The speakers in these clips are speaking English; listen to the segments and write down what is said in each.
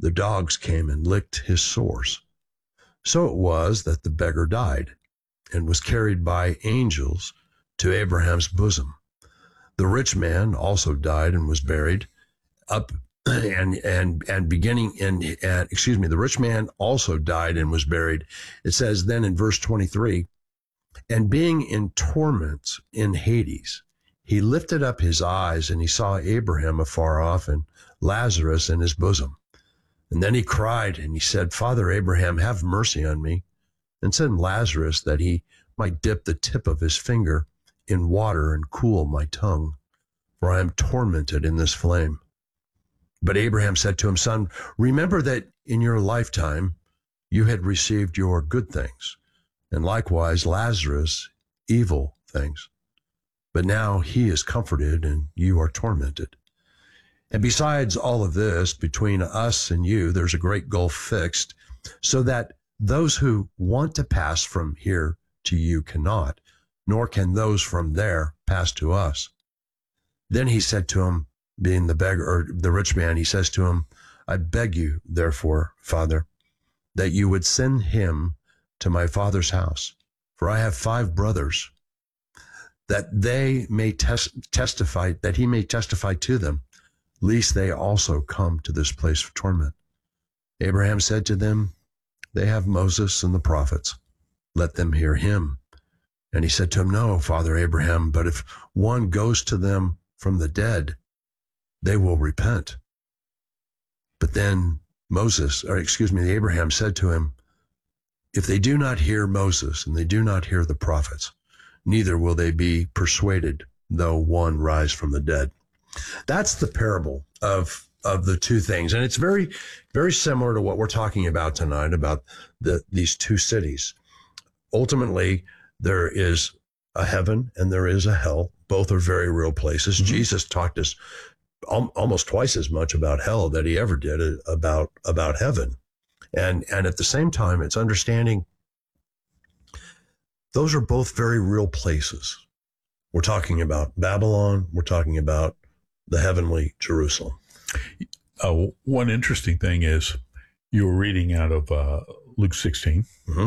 the dogs came and licked his sores. So it was that the beggar died and was carried by angels to Abraham's bosom. The rich man also died and was buried up the rich man also died and was buried. It says then in verse 23, and being in torments in Hades, he lifted up his eyes and he saw Abraham afar off and Lazarus in his bosom. And then he cried and he said, Father Abraham, have mercy on me, and send Lazarus that he might dip the tip of his finger in water and cool my tongue, for I am tormented in this flame. But Abraham said to him, Son, remember that in your lifetime you had received your good things, and likewise Lazarus evil things. But now he is comforted and you are tormented. And besides all of this, between us and you, there's a great gulf fixed, so that those who want to pass from here to you cannot, nor can those from there pass to us. Then he said to him, being the beggar, or the rich man, he says to him, I beg you, therefore, Father, that you would send him to my father's house, for I have 5 brothers, that they may testify, that he may testify to them, lest they also come to this place of torment. Abraham said to them, they have Moses and the prophets. Let them hear him. And he said to him, no, Father Abraham, but if one goes to them from the dead, they will repent. But then Abraham said to him, if they do not hear Moses and they do not hear the prophets, neither will they be persuaded, though one rise from the dead. That's the parable of the two things. And it's very, very similar to what we're talking about tonight, about these two cities. Ultimately, there is a heaven and there is a hell. Both are very real places. Mm-hmm. Jesus talked us almost twice as much about hell that he ever did about heaven. And at the same time, it's understanding those are both very real places. We're talking about Babylon. We're talking about the heavenly Jerusalem. One interesting thing is you were reading out of Luke 16. Mm-hmm.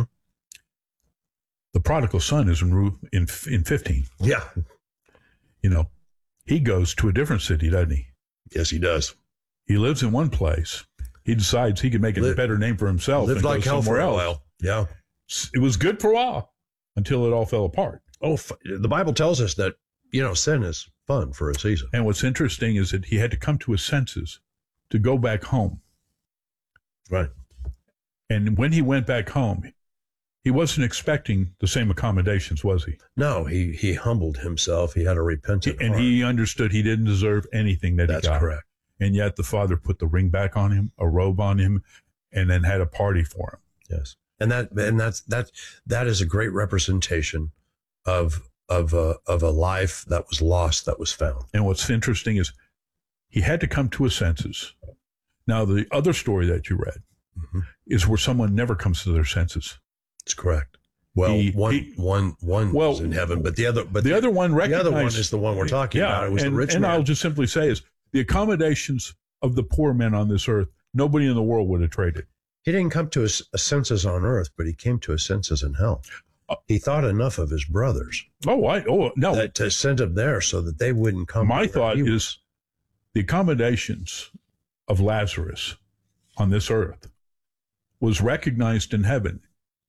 The prodigal son is in 15. Yeah. You know, he goes to a different city, doesn't he? Yes, he does. He lives in one place. He decides he can make a better name for himself. Lived and like hell for a while. Yeah. It was good for a while until it all fell apart. Oh, the Bible tells us that, sin is fun for a season. And what's interesting is that he had to come to his senses to go back home. Right. And when he went back home, he wasn't expecting the same accommodations, was he? No, he humbled himself. He had a repentant heart. He understood he didn't deserve anything that he got. That's correct. And yet the Father put the ring back on him, a robe on him, and then had a party for him. Yes. And that is a great representation of a life that was lost, that was found. And what's interesting is he had to come to his senses. Now, the other story that you read mm-hmm. is where someone never comes to their senses. That's correct. Well, one was in heaven, but the other one is the one we're talking about. It was the rich man. And I'll just simply say is the accommodations of the poor men on this earth, nobody in the world would have traded. He didn't come to his senses on earth, but he came to his senses in hell. He thought enough of his brothers. No. To send them there so that they wouldn't come. My thought is the accommodations of Lazarus on this earth was recognized in heaven.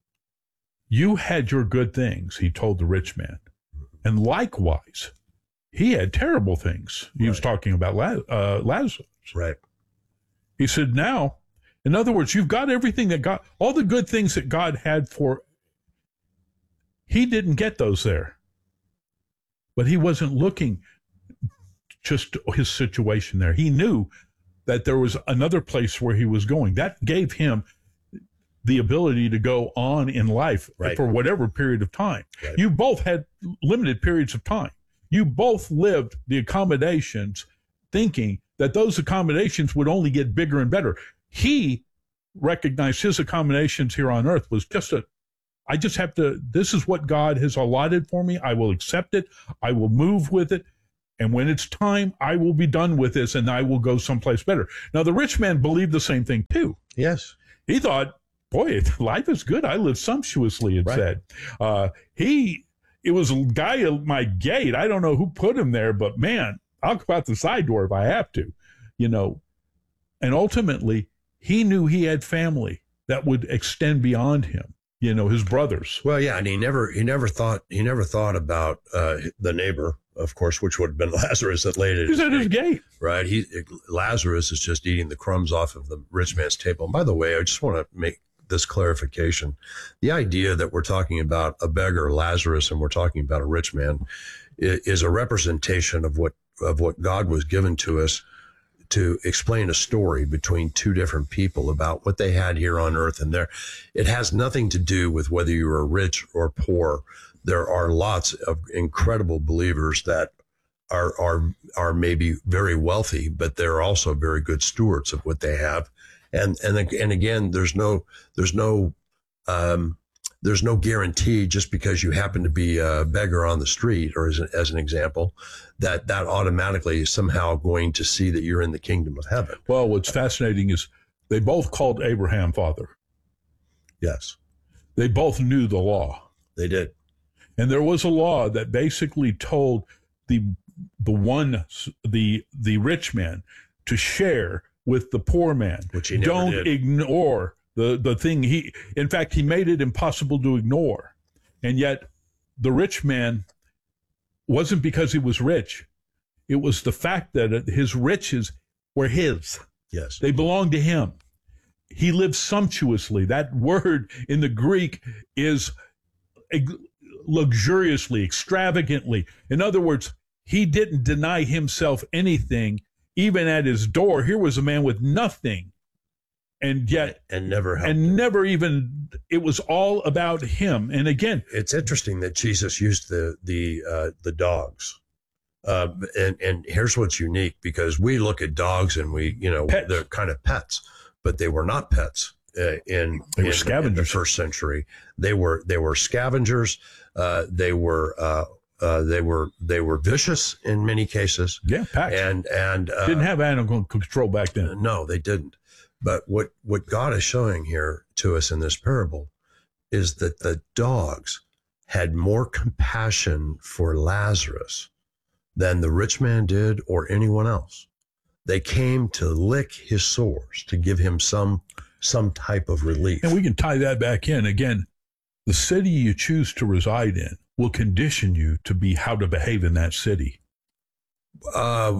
You had your good things, he told the rich man. And likewise, he had terrible things. He was talking about Lazarus. Right. He said, now, in other words, you've got everything that God, all the good things that God had for, he didn't get those there. But he wasn't looking just his situation there. He knew that there was another place where he was going. That gave him the ability to go on in life for whatever period of time. Right. You both had limited periods of time. You both lived the accommodations thinking that those accommodations would only get bigger and better. He recognized his accommodations here on earth was just this is what God has allotted for me. I will accept it. I will move with it. And when it's time, I will be done with this and I will go someplace better. Now, the rich man believed the same thing too. Yes. He thought, boy, life is good. I live sumptuously, it said. It was a guy at my gate. I don't know who put him there, but man, I'll go out the side door if I have to, you know. And ultimately, he knew he had family that would extend beyond him, you know, his brothers. Well, yeah, and he never thought about the neighbor, of course, which would have been Lazarus that laid at He's at his gate. Right. Lazarus is just eating the crumbs off of the rich man's table. And by the way, I just want to make this clarification. The idea that we're talking about a beggar, Lazarus, and we're talking about a rich man is a representation of what God was given to us to explain a story between two different people about what they had here on earth. And it has nothing to do with whether you are rich or poor. There are lots of incredible believers that are maybe very wealthy, but they're also very good stewards of what they have. And again, there's no guarantee just because you happen to be a beggar on the street, or as an example, that automatically is somehow going to see that you're in the kingdom of heaven. Well, what's fascinating is they both called Abraham father. Yes. They both knew the law. They did. And there was a law that basically told the rich man to share with the poor man. Which he never Don't did. ignore the thing. In fact, he made it impossible to ignore. And yet the rich man wasn't because he was rich. It was the fact that his riches were his. Yes. They belonged to him. He lived sumptuously. That word in the Greek is luxuriously, extravagantly. In other words, he didn't deny himself anything, even at his door. Here was a man with nothing, and yet never even. It was all about him. And again, it's interesting that Jesus used the dogs. And here's what's unique, because we look at dogs and they're kind of pets, but they were not pets in the first century. They were scavengers. They were vicious in many cases. Yeah, packs. And didn't have animal control back then. No, they didn't. But what God is showing here to us in this parable is that the dogs had more compassion for Lazarus than the rich man did or anyone else. They came to lick his sores, to give him some type of relief. And we can tie that back in. Again, the city you choose to reside in will condition you to be how to behave in that city. I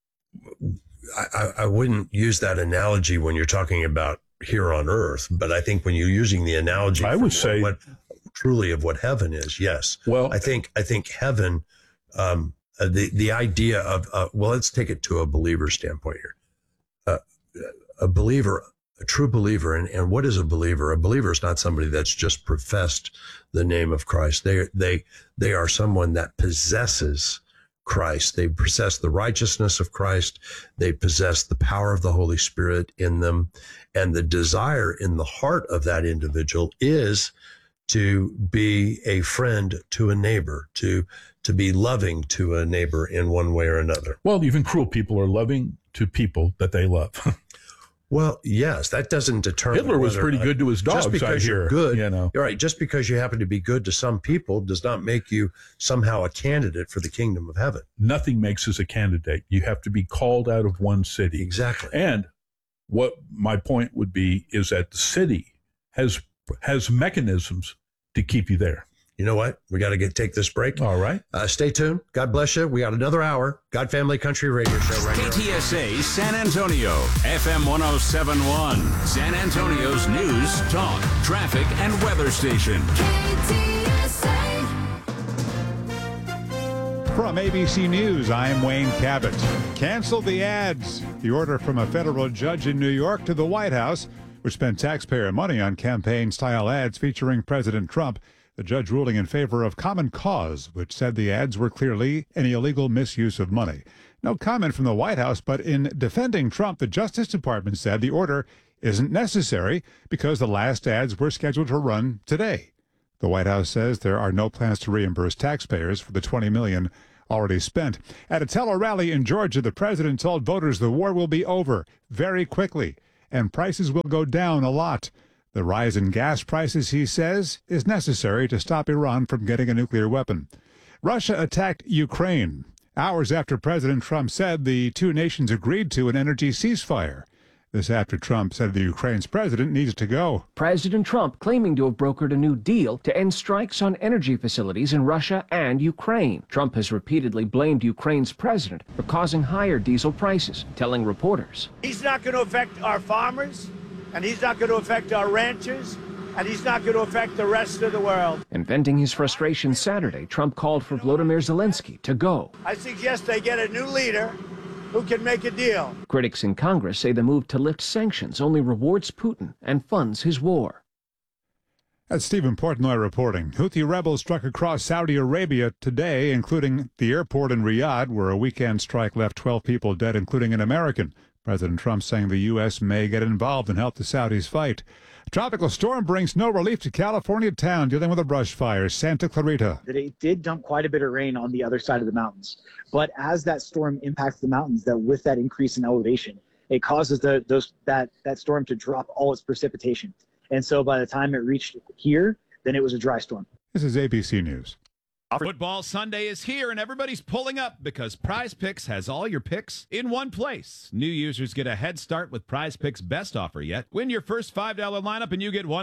wouldn't use that analogy when you're talking about here on earth, but I think when you're using the analogy, I would say truly of what heaven is. Yes. Well, I think heaven, the idea of, let's take it to a believer standpoint here. A believer, a true believer. And what is a believer? A believer is not somebody that's just professed the name of Christ. They are someone that possesses Christ. They possess the righteousness of Christ. They possess the power of the Holy Spirit in them. And the desire in the heart of that individual is to be a friend to a neighbor, to be loving to a neighbor in one way or another. Well, even cruel people are loving to people that they love. Well, yes, that doesn't determine. Hitler was pretty good to his dogs. Just because you're good, you're right. Just because you happen to be good to some people does not make you somehow a candidate for the kingdom of heaven. Nothing makes us a candidate. You have to be called out of one city. Exactly. And what my point would be is that the city has mechanisms to keep you there. You know what? We got to take this break. All right. Stay tuned. God bless you. We got another hour. God Family Country Radio Show right here. KTSA San Antonio, FM 107.1, San Antonio's news, talk, traffic, and weather station. KTSA. From ABC News, I'm Wayne Cabot. Cancel the ads. The order from a federal judge in New York to the White House, which spent taxpayer money on campaign-style ads featuring President Trump. The judge ruling in favor of Common Cause, which said the ads were clearly an illegal misuse of money. No comment from the White House, but in defending Trump, the Justice Department said the order isn't necessary because the last ads were scheduled to run today. The White House says there are no plans to reimburse taxpayers for the $20 million already spent. At a teller rally in Georgia, the president told voters the war will be over very quickly and prices will go down a lot. The rise in gas prices, he says, is necessary to stop Iran from getting a nuclear weapon. Russia attacked Ukraine hours after President Trump said the two nations agreed to an energy ceasefire. This after Trump said the Ukraine's president needs to go. President Trump claiming to have brokered a new deal to end strikes on energy facilities in Russia and Ukraine. Trump has repeatedly blamed Ukraine's president for causing higher diesel prices, telling reporters, "He's not going to affect our farmers, and he's not going to affect our ranchers, and he's not going to affect the rest of the world." And venting his frustration Saturday, Trump called for Volodymyr Zelensky to go. I suggest they get a new leader who can make a deal. Critics in Congress say the move to lift sanctions only rewards Putin and funds his war. That's Stephen Portnoy reporting. Houthi rebels struck across Saudi Arabia today, including the airport in Riyadh, where a weekend strike left 12 people dead, including an American. President Trump saying the U.S. may get involved and help the Saudis fight. A tropical storm brings no relief to California town dealing with a brush fire. Santa Clarita. That it did dump quite a bit of rain on the other side of the mountains. But as that storm impacts the mountains, that with that increase in elevation, it causes that storm to drop all its precipitation. And so by the time it reached here, then it was a dry storm. This is ABC News. Football Sunday is here, and everybody's pulling up because Prize Picks has all your picks in one place. New users get a head start with Prize Picks' best offer yet. Win your first $5 lineup, and you get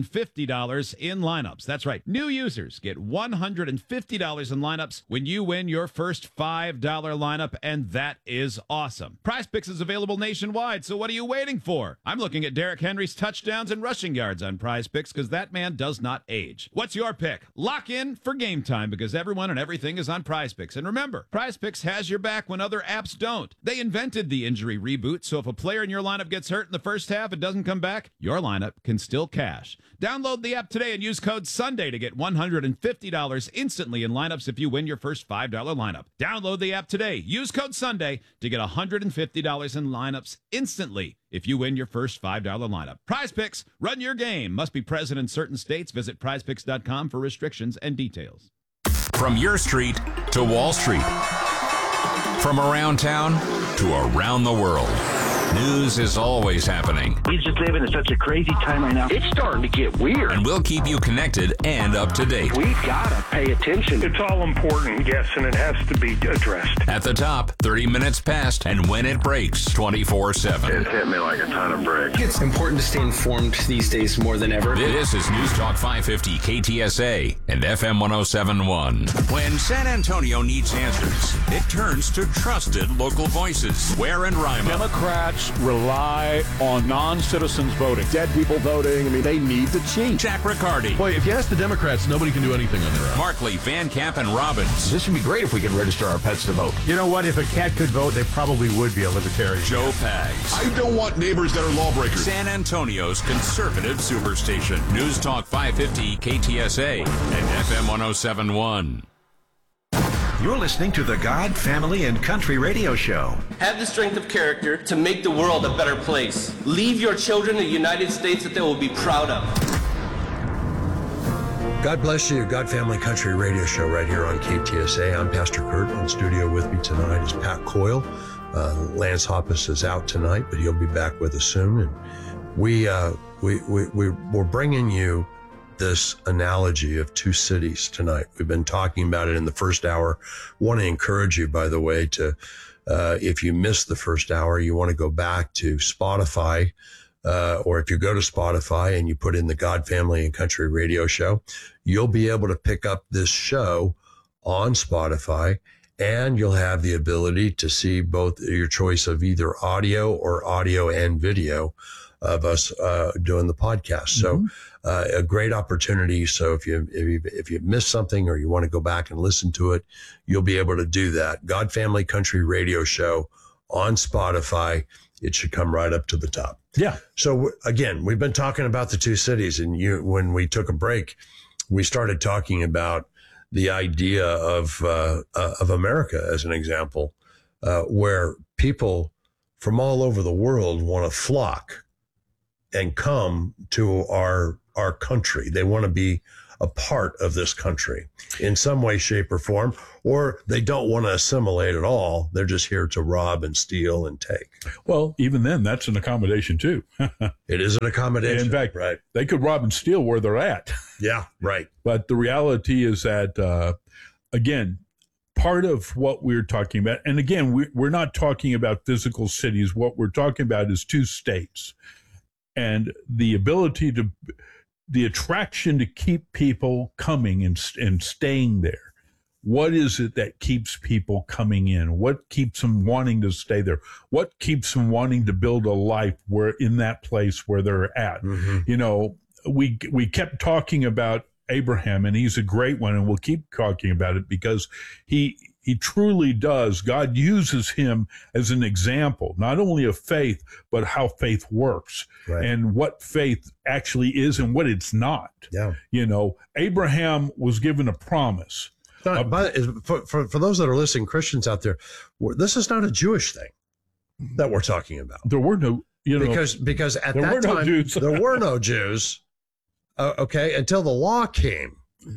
$150 in lineups. That's right. New users get $150 in lineups when you win your first $5 lineup, and that is awesome. Prize Picks is available nationwide, so what are you waiting for? I'm looking at Derrick Henry's touchdowns and rushing yards on Prize Picks because that man does not age. What's your pick? Lock in for game time because everyone and everything is on Prize Picks. And remember, Prize Picks has your back when other apps don't. They invented the injury reboot, so if a player in your lineup gets hurt in the first half and doesn't come back, your lineup can still cash. Download the app today and use code SUNDAY to get $150 instantly in lineups if you win your first $5 lineup. Download the app today. Use code SUNDAY to get $150 in lineups instantly if you win your first $5 lineup. Prize Picks, run your game. Must be present in certain states. Visit prizepicks.com for restrictions and details. From your street to Wall Street. From around town to around the world. News is always happening. He's just living in such a crazy time right now. It's starting to get weird. And we'll keep you connected and up to date. We've got to pay attention. It's all important, yes, and it has to be addressed. At the top, 30 minutes past, and when it breaks, 24/7. It hit me like a ton of bricks. It's important to stay informed these days more than ever. This is News Talk 550 KTSA and FM 1071. When San Antonio needs answers, it turns to trusted local voices. Ware and Rima. Democrats rely on non-citizens voting. Dead people voting. I mean, they need to cheat. Jack Riccardi. Boy, if you ask the Democrats, nobody can do anything on their own. Markley, Van Camp, and Robbins. This would be great if we could register our pets to vote. You know what? If a cat could vote, they probably would be a libertarian. Joe Pags. I don't want neighbors that are lawbreakers. San Antonio's conservative superstation. News Talk 550 KTSA and FM 1071. You're listening to the God, Family, and Country Radio Show. Have the strength of character to make the world a better place. Leave your children a United States that they will be proud of. God bless you. God, Family, Country Radio Show right here on KTSA. I'm Pastor Kurt. In studio with me tonight is Pat Coyle. Lance Hoppus is out tonight, but he'll be back with us soon. And we're bringing you this analogy of two cities tonight. We've been talking about it in the first hour. Want to encourage you, by the way, to if you missed the first hour, you want to go back to Spotify, or if you go to Spotify and you put in the God, Family, and Country Radio Show, you'll be able to pick up this show on Spotify, and you'll have the ability to see both your choice of either audio or audio and video of us doing the podcast. So a great opportunity. So if you missed something or you want to go back and listen to it, you'll be able to do that. God, Family, Country Radio Show on Spotify. It should come right up to the top. Yeah. So again, we've been talking about the two cities, and when we took a break, we started talking about the idea of America as an example, where people from all over the world want to flock and come to our country. They want to be a part of this country in some way, shape, or form, or they don't want to assimilate at all. They're just here to rob and steal and take. Well, even then, that's an accommodation too. It is an accommodation. In fact, right. They could rob and steal where they're at. Yeah, right. But the reality is that, again, part of what we're talking about, and again, we're not talking about physical cities. What we're talking about is 2 states, and the ability to, the attraction to keep people coming and staying there. What is it that keeps people coming in? What keeps them wanting to stay there? What keeps them wanting to build a life where in that place where they're at? Mm-hmm. You know, we kept talking about Abraham, and he's a great one, and we'll keep talking about it because he truly does. God uses him as an example, not only of faith, but how faith works, right, and what faith actually is and what it's not. Yeah. You know, Abraham was given a promise. But for those that are listening, Christians out there, this is not a Jewish thing that we're talking about. There were no, because at that time, there were no Jews. Okay, until the law came.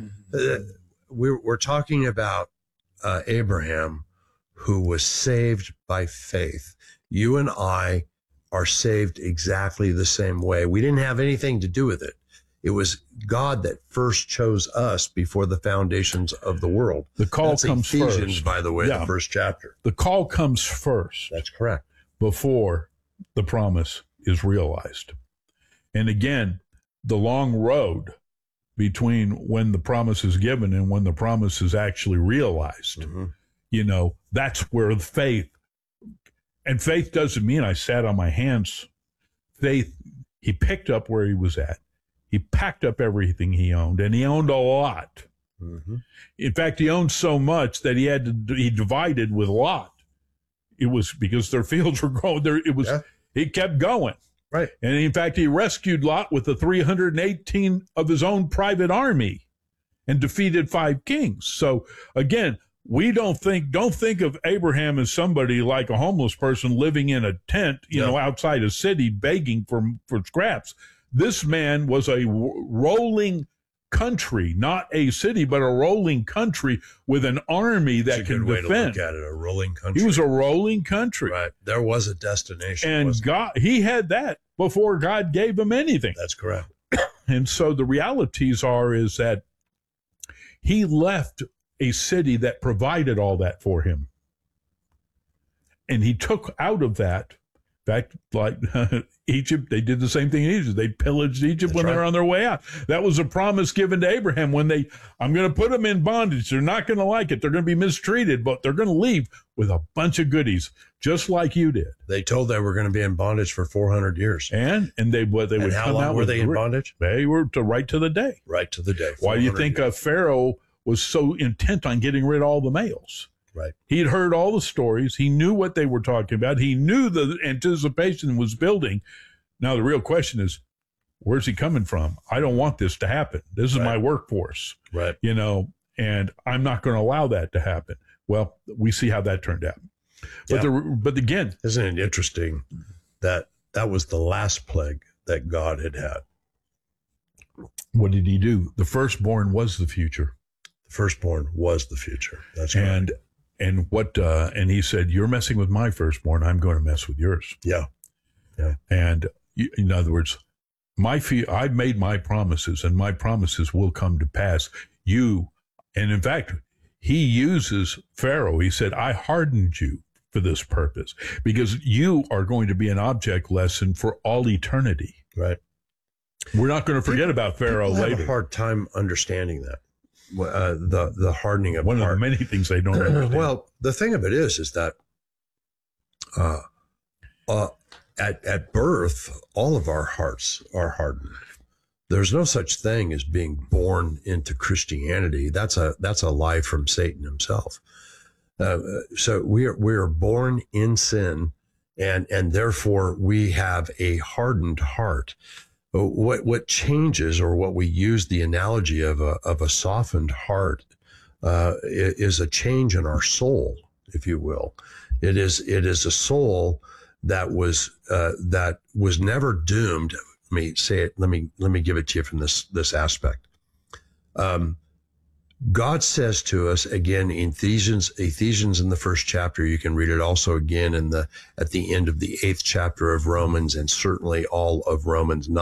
We're talking about Abraham, who was saved by faith. You and I are saved exactly the same way. We didn't have anything to do with it. It was God that first chose us before the foundations of the world. The call comes Ephesians, first. By the way, the first chapter. The call comes first. That's correct. Before the promise is realized. And again, the long road between when the promise is given and when the promise is actually realized, you know, that's where the faith, and faith doesn't mean I sat on my hands. Faith, he picked up where he was at. He packed up everything he owned, and he owned a lot. Mm-hmm. In fact, he owned so much that he divided with Lot. It was because their fields were growing there. It was, he kept going. Right. And in fact, he rescued Lot with the 318 of his own private army and defeated 5 kings. So again, we don't think of Abraham as somebody like a homeless person living in a tent, you know, outside a city begging for scraps. This man was a rolling country, not a city, but a rolling country with an army that can defend. Way to look at it, a rolling country. He was a rolling country. Right. There was a destination. And God, he had that before God gave him anything. That's correct. And so the realities is that he left a city that provided all that for him. And he took out of that, in fact, like Egypt, they did the same thing in Egypt. They pillaged Egypt when they were on their way out. That was a promise given to Abraham when I'm going to put them in bondage. They're not going to like it. They're going to be mistreated, but they're going to leave with a bunch of goodies, just like you did. They told they were going to be in bondage for 400 years. And they would come out. How long were they in bondage? They were right to the day. Right to the day. Why do you think Pharaoh was so intent on getting rid of all the males? Right. He'd heard all the stories. He knew what they were talking about. He knew the anticipation was building. Now, the real question is, where's he coming from? I don't want this to happen. This is my workforce. Right. You know, and I'm not going to allow that to happen. Well, we see how that turned out. But again, isn't it interesting that was the last plague that God had had? What did he do? The firstborn was the future. The firstborn was the future. That's right. And he said, "You're messing with my firstborn. I'm going to mess with yours." Yeah. Yeah. And in other words, I've made my promises, and my promises will come to pass. And in fact, he uses Pharaoh. He said, "I hardened you for this purpose because you are going to be an object lesson for all eternity." Right. We're not going to forget about Pharaoh later. I have later. a hard time understanding that. The hardening of one heart. of the many things they don't understand. Well, the thing of it is that at birth, all of our hearts are hardened. There's no such thing as being born into Christianity. That's a lie from Satan himself. So we are born in sin, and therefore we have a hardened heart. What changes, or what we use the analogy of a softened heart, is a change in our soul, if you will. It is a soul that was never doomed. me say it. Let me give it to you from this aspect. God says to us again in Ephesians in the first chapter. You can read it also again at the end of the 8th chapter of Romans, and certainly all of Romans 9.